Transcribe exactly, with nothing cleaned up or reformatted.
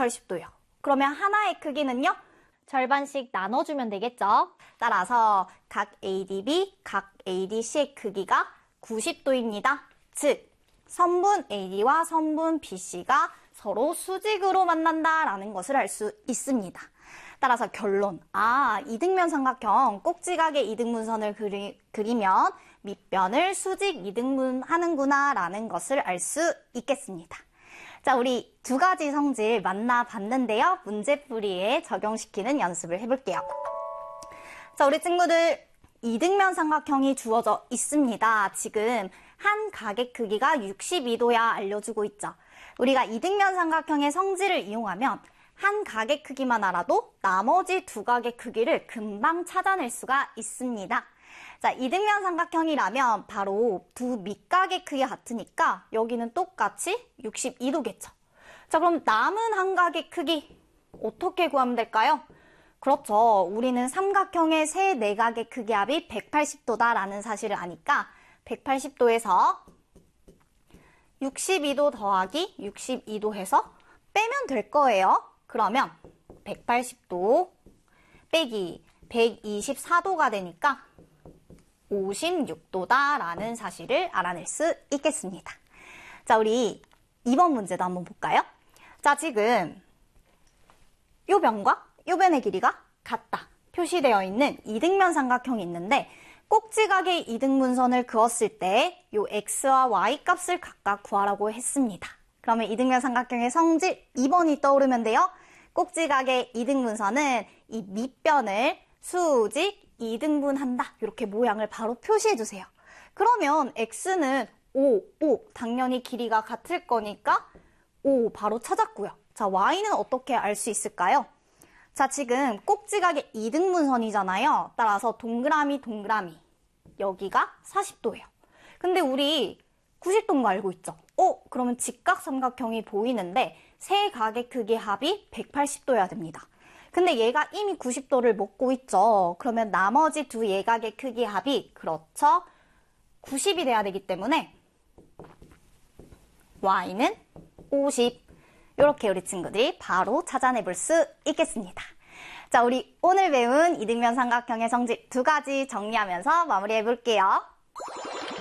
백팔십 도요. 그러면 하나의 크기는요? 절반씩 나눠주면 되겠죠? 따라서 각 에이디비, 각 에이디씨의 크기가 구십 도입니다. 즉, 선분 에이디와 선분 비씨가 서로 수직으로 만난다라는 것을 알 수 있습니다. 따라서 결론, 아, 이등면 삼각형 꼭지각의 이등분선을 그리, 그리면 밑변을 수직 이등분하는구나 라는 것을 알 수 있겠습니다. 자, 우리 두 가지 성질 만나봤는데요. 문제풀이에 적용시키는 연습을 해볼게요. 자, 우리 친구들 이등면 삼각형이 주어져 있습니다. 지금 한 각의 크기가 육십이 도야 알려주고 있죠. 우리가 이등면 삼각형의 성질을 이용하면 한 각의 크기만 알아도 나머지 두 각의 크기를 금방 찾아낼 수가 있습니다. 자, 이등면 삼각형이라면 바로 두 밑각의 크기가 같으니까 여기는 똑같이 육십이 도겠죠. 자, 그럼 남은 한 각의 크기 어떻게 구하면 될까요? 그렇죠. 우리는 삼각형의 세 내각의 크기 합이 백팔십 도다라는 사실을 아니까 백팔십 도에서 육십이 도 더하기 육십이 도 해서 빼면 될 거예요. 그러면 백팔십 도 빼기 백이십사 도가 되니까 오십육 도다라는 사실을 알아낼 수 있겠습니다. 자, 우리 이번 문제도 한번 볼까요? 자, 지금 요 변과 요 변의 길이가 같다 표시되어 있는 이등면 삼각형이 있는데 꼭지각의 이등분선을 그었을 때 요 x와 y 값을 각각 구하라고 했습니다. 그러면 이등면 삼각형의 성질 이 번이 떠오르면 돼요. 꼭지각의 이등분선은 이 밑변을 수직 이등분한다. 이렇게 모양을 바로 표시해주세요. 그러면 x는 오, 오, 당연히 길이가 같을 거니까 오 바로 찾았고요. 자, y는 어떻게 알 수 있을까요? 자, 지금 꼭지각의 이등분선이잖아요. 따라서 동그라미 동그라미 여기가 사십 도예요. 근데 우리 구십 도인 거 알고 있죠? 어? 그러면 직각삼각형이 보이는데 세 각의 크기 합이 백팔십 도여야 됩니다. 근데 얘가 이미 구십 도를 먹고 있죠. 그러면 나머지 두 예각의 크기 합이 그렇죠. 구십이 돼야 되기 때문에 y는 오십. 이렇게 우리 친구들이 바로 찾아내볼 수 있겠습니다. 자, 우리 오늘 배운 이등면 삼각형의 성질 두 가지 정리하면서 마무리해 볼게요.